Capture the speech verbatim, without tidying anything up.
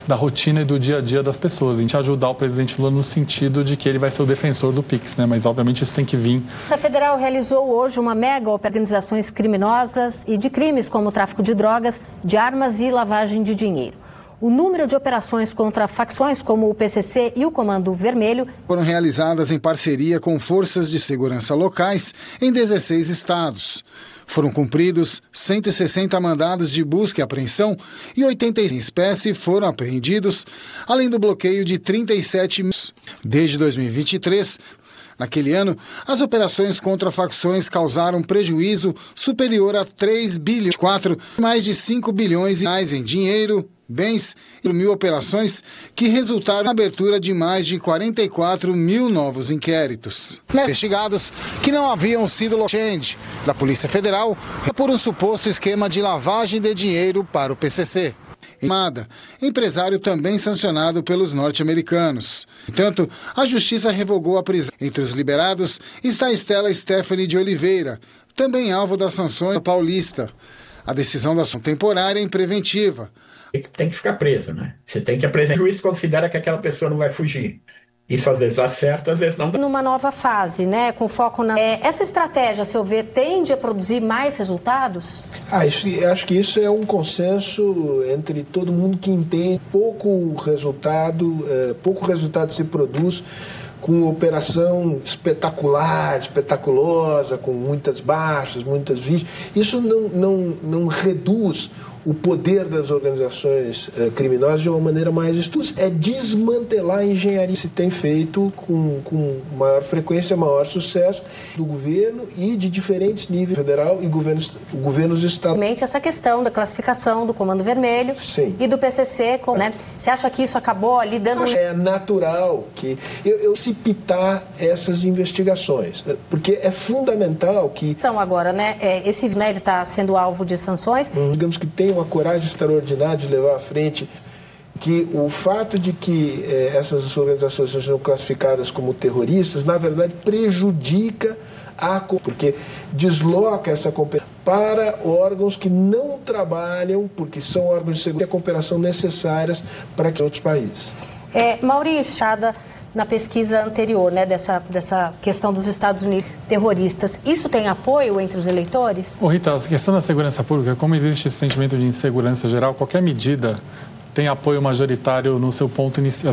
da rotina e do dia a dia das pessoas. A gente ajudar o presidente Lula no sentido de que ele vai ser o defensor do Pix, né? Mas, obviamente, isso tem que vir. A Polícia Federal realizou hoje uma mega organizações criminosas e de crimes como tráfico de drogas, de armas e lavagem de dinheiro. O número de operações contra facções como o P C C e o Comando Vermelho foram realizadas em parceria com forças de segurança locais em dezesseis estados. Foram cumpridos cento e sessenta mandados de busca e apreensão e oitenta e seis espécies foram apreendidos, além do bloqueio de trinta e sete mil. Desde dois mil e vinte e três, naquele ano, as operações contra facções causaram prejuízo superior a três bilhões, quatro, mais de cinco bilhões de reais em dinheiro, bens e mil operações que resultaram na abertura de mais de quarenta e quatro mil novos inquéritos. Investigados que não haviam sido change da Polícia Federal por um suposto esquema de lavagem de dinheiro para o P C C. Amada, empresário também sancionado pelos norte-americanos. Entanto, a Justiça revogou a prisão. Entre os liberados está Estela Stephanie de Oliveira, também alvo das sanções paulista. A decisão da ação temporária e preventiva. Tem que ficar preso, né? Você tem que apresentar. O juiz considera que aquela pessoa não vai fugir. Isso às vezes acerta, às vezes não dá. Numa nova fase, né? Com foco na... É, essa estratégia, a seu ver, tende a produzir mais resultados? Ah, isso, acho que isso é um consenso entre todo mundo que entende. Pouco resultado, é, pouco resultado se produz com operação espetacular, espetaculosa, com muitas baixas, muitas vítimas. Isso não, não, não reduz o poder das organizações uh, criminosas de uma maneira mais justa. É desmantelar a engenharia que se tem feito com, com maior frequência, maior sucesso do governo e de diferentes níveis, federal e governos, governos estaduais. Essa questão da classificação do Comando Vermelho. Sim. E do P C C, né? Você acha que isso acabou ali dando... É natural que eu, eu precipitar essas investigações, porque é fundamental que... Então, agora, né, é, esse, né, ele está sendo alvo de sanções. Hum, digamos que tem uma coragem extraordinária de levar à frente que o fato de que eh, essas organizações sejam classificadas como terroristas, na verdade, prejudica a... porque desloca essa competência para órgãos que não trabalham, porque são órgãos de segurança e a cooperação necessárias para que outros países. É, Maurício, na pesquisa anterior, né, dessa, dessa questão dos Estados Unidos terroristas, isso tem apoio entre os eleitores? Ô Rita, a questão da segurança pública, como existe esse sentimento de insegurança geral, qualquer medida tem apoio majoritário no seu ponto inicial.